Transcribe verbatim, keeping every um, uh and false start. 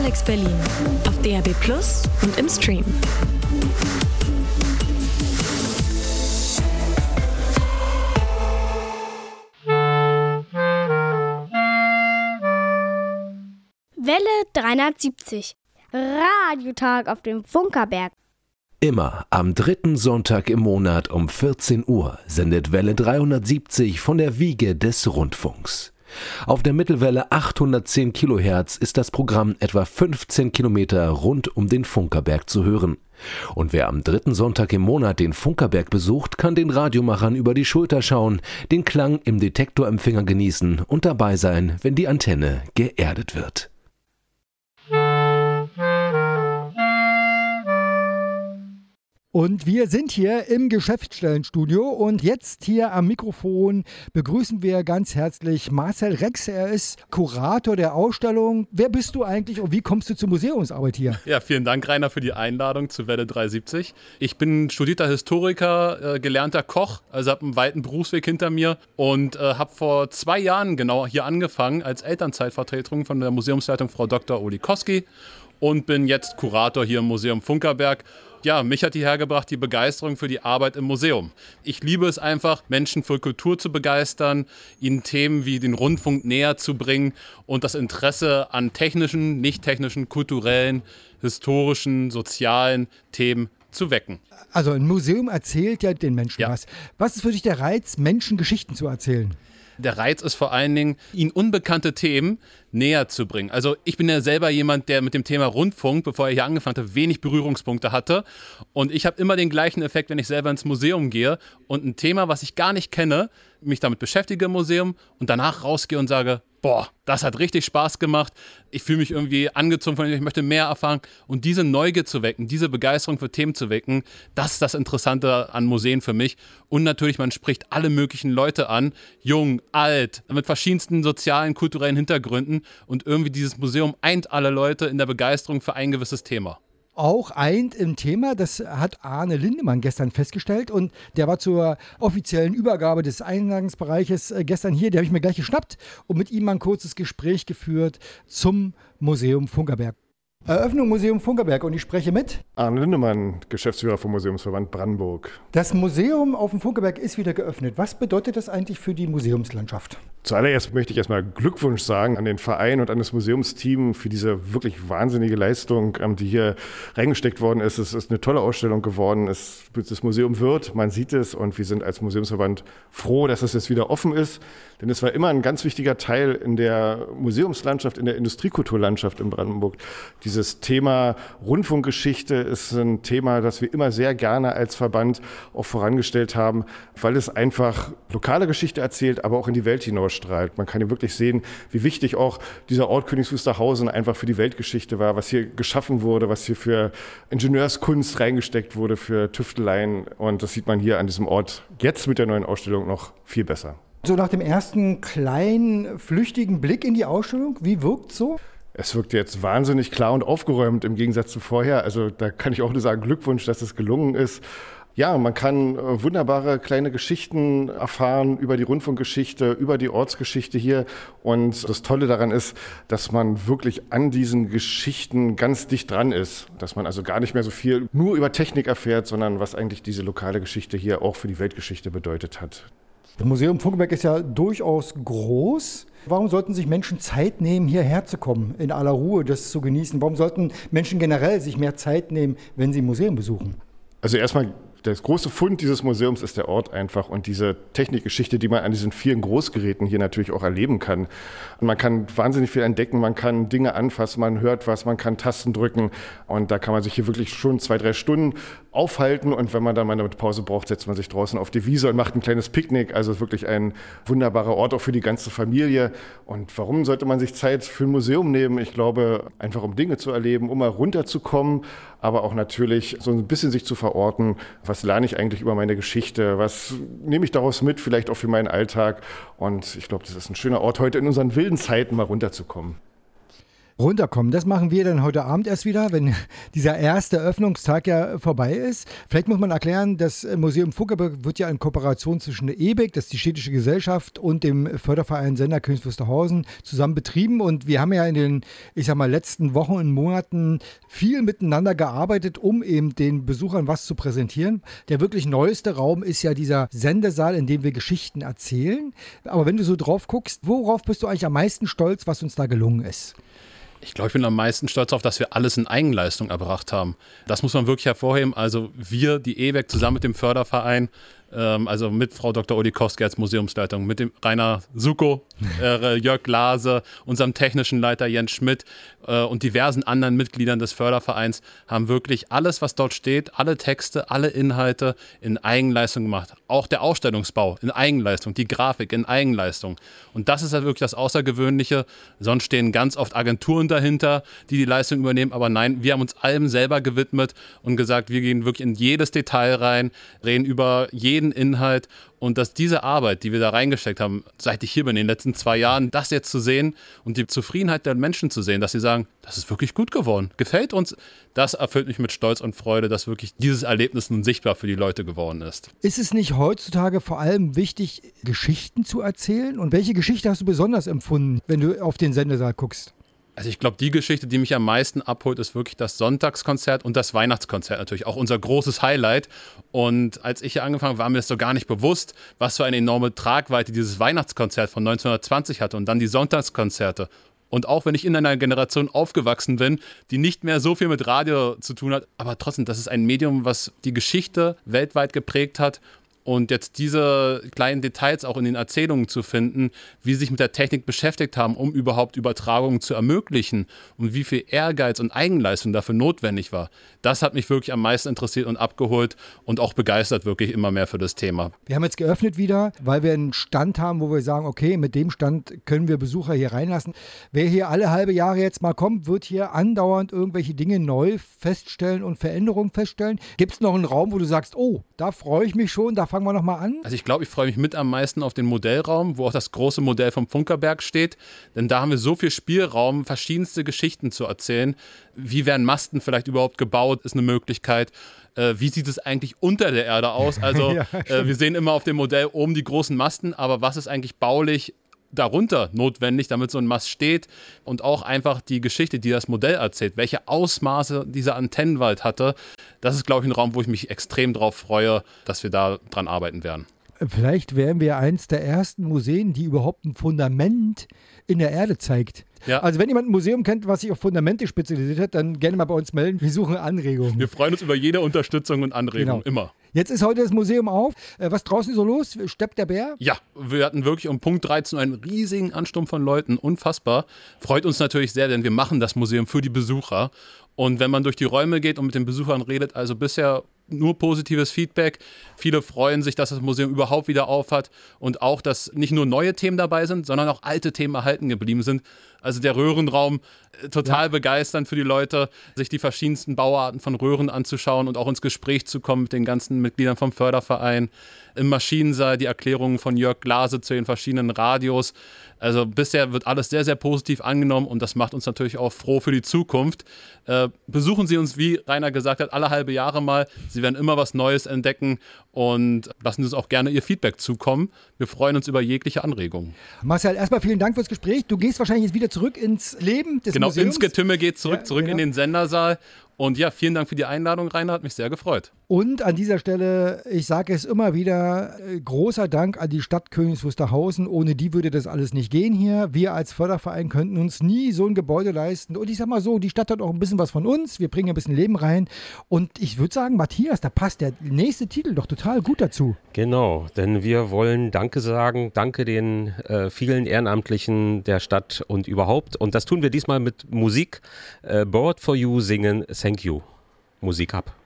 Alex Berlin auf D A B Plus und im Stream. Welle dreihundertsiebzig. Radiotag auf dem Funkerberg. Immer am dritten Sonntag im Monat um vierzehn Uhr sendet Welle dreihundertsiebzig von der Wiege des Rundfunks. Auf der Mittelwelle achthundertzehn Kilohertz ist das Programm etwa fünfzehn Kilometer rund um den Funkerberg zu hören. Und wer am dritten Sonntag im Monat den Funkerberg besucht, kann den Radiomachern über die Schulter schauen, den Klang im Detektorempfänger genießen und dabei sein, wenn die Antenne geerdet wird. Und wir sind hier im Geschäftsstellenstudio und jetzt hier am Mikrofon begrüßen wir ganz herzlich Marcel Rex. Er ist Kurator der Ausstellung. Wer bist du eigentlich und wie kommst du zur Museumsarbeit hier? Ja, vielen Dank, Rainer, für die Einladung zu Welle dreihundertsiebzig. Ich bin studierter Historiker, äh, gelernter Koch, also habe einen weiten Berufsweg hinter mir und äh, habe vor zwei Jahren genau hier angefangen als Elternzeitvertretung von der Museumsleitung Frau Doktor Olikowski und bin jetzt Kurator hier im Museum Funkerberg. Ja, mich hat hierher gebracht die Begeisterung für die Arbeit im Museum. Ich liebe es einfach, Menschen für Kultur zu begeistern, ihnen Themen wie den Rundfunk näher zu bringen und das Interesse an technischen, nicht technischen, kulturellen, historischen, sozialen Themen zu wecken. Also ein Museum erzählt ja den Menschen Ja. was. Was ist für dich der Reiz, Menschen Geschichten zu erzählen? Der Reiz ist vor allen Dingen, ihnen unbekannte Themen näher zu bringen. Also ich bin ja selber jemand, der mit dem Thema Rundfunk, bevor er hier angefangen hat, wenig Berührungspunkte hatte. Und ich habe immer den gleichen Effekt, wenn ich selber ins Museum gehe und ein Thema, was ich gar nicht kenne, mich damit beschäftige im Museum und danach rausgehe und sage, boah, das hat richtig Spaß gemacht. Ich fühle mich irgendwie angezogen von dem, ich möchte mehr erfahren. Und diese Neugier zu wecken, diese Begeisterung für Themen zu wecken, das ist das Interessante an Museen für mich. Und natürlich, man spricht alle möglichen Leute an, jung, alt, mit verschiedensten sozialen, kulturellen Hintergründen. Und irgendwie dieses Museum eint alle Leute in der Begeisterung für ein gewisses Thema. Auch eint im Thema, das hat Arne Lindemann gestern festgestellt und der war zur offiziellen Übergabe des Eingangsbereiches äh, gestern hier, den habe ich mir gleich geschnappt und mit ihm mal ein kurzes Gespräch geführt zum Museum Funkerberg. Eröffnung Museum Funkerberg und ich spreche mit Arne Lindemann, Geschäftsführer vom Museumsverband Brandenburg. Das Museum auf dem Funkerberg ist wieder geöffnet. Was bedeutet das eigentlich für die Museumslandschaft? Zuallererst möchte ich erstmal Glückwunsch sagen an den Verein und an das Museumsteam für diese wirklich wahnsinnige Leistung, die hier reingesteckt worden ist. Es ist eine tolle Ausstellung geworden. Es, das Museum wird, man sieht es und wir sind als Museumsverband froh, dass es jetzt wieder offen ist. Denn es war immer ein ganz wichtiger Teil in der Museumslandschaft, in der Industriekulturlandschaft in Brandenburg. Dieses Thema Rundfunkgeschichte ist ein Thema, das wir immer sehr gerne als Verband auch vorangestellt haben, weil es einfach lokale Geschichte erzählt, aber auch in die Welt hinausstrahlt. Man kann hier wirklich sehen, wie wichtig auch dieser Ort Königs Wusterhausen einfach für die Weltgeschichte war, was hier geschaffen wurde, was hier für Ingenieurskunst reingesteckt wurde, für Tüfteleien. Und das sieht man hier an diesem Ort jetzt mit der neuen Ausstellung noch viel besser. So nach dem ersten kleinen, flüchtigen Blick in die Ausstellung, wie wirkt es so? Es wirkt jetzt wahnsinnig klar und aufgeräumt im Gegensatz zu vorher. Also da kann ich auch nur sagen, Glückwunsch, dass es gelungen ist. Ja, man kann äh, wunderbare kleine Geschichten erfahren über die Rundfunkgeschichte, über die Ortsgeschichte hier. Und das Tolle daran ist, dass man wirklich an diesen Geschichten ganz dicht dran ist. Dass man also gar nicht mehr so viel nur über Technik erfährt, sondern was eigentlich diese lokale Geschichte hier auch für die Weltgeschichte bedeutet hat. Das Museum Funkerberg ist ja durchaus groß. Warum sollten sich Menschen Zeit nehmen, hierher zu kommen, in aller Ruhe das zu genießen? Warum sollten Menschen generell sich mehr Zeit nehmen, wenn sie ein Museum besuchen? Also erstmal, das große Fund dieses Museums ist der Ort einfach und diese Technikgeschichte, die man an diesen vielen Großgeräten hier natürlich auch erleben kann. Und man kann wahnsinnig viel entdecken, man kann Dinge anfassen, man hört was, man kann Tasten drücken und da kann man sich hier wirklich schon zwei, drei Stunden aufhalten und wenn man dann mal eine Pause braucht, setzt man sich draußen auf die Wiese und macht ein kleines Picknick. Also wirklich ein wunderbarer Ort auch für die ganze Familie. Und warum sollte man sich Zeit für ein Museum nehmen? Ich glaube, einfach um Dinge zu erleben, um mal runterzukommen, aber auch natürlich so ein bisschen sich zu verorten. Was lerne ich eigentlich über meine Geschichte? Was nehme ich daraus mit, vielleicht auch für meinen Alltag? Und ich glaube, das ist ein schöner Ort, heute in unseren wilden Zeiten mal runterzukommen. runterkommen. Das machen wir dann heute Abend erst wieder, wenn dieser erste Eröffnungstag ja vorbei ist. Vielleicht muss man erklären, das Museum Funkerberg wird ja in Kooperation zwischen der E B E K, das ist die städtische Gesellschaft, und dem Förderverein Sender Königs Wusterhausen zusammen betrieben. Und wir haben ja in den, ich sag mal, letzten Wochen und Monaten viel miteinander gearbeitet, um eben den Besuchern was zu präsentieren. Der wirklich neueste Raum ist ja dieser Sendesaal, in dem wir Geschichten erzählen. Aber wenn du so drauf guckst, worauf bist du eigentlich am meisten stolz, was uns da gelungen ist? Ich glaube, ich bin am meisten stolz darauf, dass wir alles in Eigenleistung erbracht haben. Das muss man wirklich hervorheben. Also wir, die E B E K, zusammen mit dem Förderverein, ähm, also mit Frau Doktor Odikowski als Museumsleitung, mit dem Rainer Suko, äh, Jörg Glase, unserem technischen Leiter Jens Schmidt äh, und diversen anderen Mitgliedern des Fördervereins, haben wirklich alles, was dort steht, alle Texte, alle Inhalte in Eigenleistung gemacht. Auch der Ausstellungsbau in Eigenleistung, die Grafik in Eigenleistung. Und das ist halt wirklich das Außergewöhnliche. Sonst stehen ganz oft Agenturen dahinter, die die Leistung übernehmen. Aber nein, wir haben uns allem selber gewidmet und gesagt, wir gehen wirklich in jedes Detail rein, reden über jeden Inhalt. Und dass diese Arbeit, die wir da reingesteckt haben, seit ich hier bin, in den letzten zwei Jahren, das jetzt zu sehen und die Zufriedenheit der Menschen zu sehen, dass sie sagen, das ist wirklich gut geworden, gefällt uns, das erfüllt mich mit Stolz und Freude, dass wirklich dieses Erlebnis nun sichtbar für die Leute geworden ist. Ist es nicht heutzutage vor allem wichtig, Geschichten zu erzählen? Und welche Geschichte hast du besonders empfunden, wenn du auf den Sendesaal guckst? Also ich glaube, die Geschichte, die mich am meisten abholt, ist wirklich das Sonntagskonzert und das Weihnachtskonzert natürlich, auch unser großes Highlight. Und als ich hier angefangen habe, war mir das so gar nicht bewusst, was für eine enorme Tragweite dieses Weihnachtskonzert von neunzehnhundertzwanzig hatte und dann die Sonntagskonzerte. Und auch wenn ich in einer Generation aufgewachsen bin, die nicht mehr so viel mit Radio zu tun hat, aber trotzdem, das ist ein Medium, was die Geschichte weltweit geprägt hat. Und jetzt diese kleinen Details auch in den Erzählungen zu finden, wie sie sich mit der Technik beschäftigt haben, um überhaupt Übertragungen zu ermöglichen und wie viel Ehrgeiz und Eigenleistung dafür notwendig war, das hat mich wirklich am meisten interessiert und abgeholt und auch begeistert wirklich immer mehr für das Thema. Wir haben jetzt geöffnet wieder, weil wir einen Stand haben, wo wir sagen, okay, mit dem Stand können wir Besucher hier reinlassen. Wer hier alle halbe Jahre jetzt mal kommt, wird hier andauernd irgendwelche Dinge neu feststellen und Veränderungen feststellen. Gibt es noch einen Raum, wo du sagst, oh, da freue ich mich schon, da fangen wir nochmal an? Also ich glaube, ich freue mich mit am meisten auf den Modellraum, wo auch das große Modell vom Funkerberg steht. Denn da haben wir so viel Spielraum, verschiedenste Geschichten zu erzählen. Wie werden Masten vielleicht überhaupt gebaut, ist eine Möglichkeit. Äh, wie sieht es eigentlich unter der Erde aus? Also ja, äh, wir sehen immer auf dem Modell oben die großen Masten, aber was ist eigentlich baulich darunter notwendig, damit so ein Mast steht, und auch einfach die Geschichte, die das Modell erzählt, welche Ausmaße dieser Antennenwald hatte. Das ist, glaube ich, ein Raum, wo ich mich extrem drauf freue, dass wir da dran arbeiten werden. Vielleicht wären wir eins der ersten Museen, die überhaupt ein Fundament in der Erde zeigt. Ja. Also wenn jemand ein Museum kennt, was sich auf Fundamente spezialisiert hat, dann gerne mal bei uns melden. Wir suchen Anregungen. Wir freuen uns über jede Unterstützung und Anregung, genau. Immer. Jetzt ist heute das Museum auf. Was draußen so los? Steppt der Bär? Ja, wir hatten wirklich um Punkt dreizehn einen riesigen Ansturm von Leuten. Unfassbar. Freut uns natürlich sehr, denn wir machen das Museum für die Besucher. Und wenn man durch die Räume geht und mit den Besuchern redet, also bisher nur positives Feedback. Viele freuen sich, dass das Museum überhaupt wieder auf hat und auch, dass nicht nur neue Themen dabei sind, sondern auch alte Themen erhalten geblieben sind. Also der Röhrenraum, total ja. begeisternd für die Leute, sich die verschiedensten Bauarten von Röhren anzuschauen und auch ins Gespräch zu kommen mit den ganzen Mitgliedern vom Förderverein. Im Maschinensaal die Erklärungen von Jörg Glase zu den verschiedenen Radios. Also bisher wird alles sehr, sehr positiv angenommen und das macht uns natürlich auch froh für die Zukunft. Äh, besuchen Sie uns, wie Rainer gesagt hat, alle halbe Jahre mal. Sie werden immer was Neues entdecken und lassen Sie uns auch gerne Ihr Feedback zukommen. Wir freuen uns über jegliche Anregungen. Marcel, erstmal vielen Dank fürs Gespräch. Du gehst wahrscheinlich jetzt wieder zurück ins Leben des genau, Museums. Genau, ins Getümmel geht zurück, ja, zurück genau. in den Sendersaal. Und ja, vielen Dank für die Einladung, Rainer, hat mich sehr gefreut. Und an dieser Stelle, ich sage es immer wieder, großer Dank an die Stadt Königs Wusterhausen. Ohne die würde das alles nicht gehen hier. Wir als Förderverein könnten uns nie so ein Gebäude leisten. Und ich sag mal so, die Stadt hat auch ein bisschen was von uns. Wir bringen ein bisschen Leben rein. Und ich würde sagen, Matthias, da passt der nächste Titel doch total gut dazu. Genau, denn wir wollen Danke sagen. Danke den äh, vielen Ehrenamtlichen der Stadt und überhaupt. Und das tun wir diesmal mit Musik. Äh, Board for You singen Thank You. Musik ab.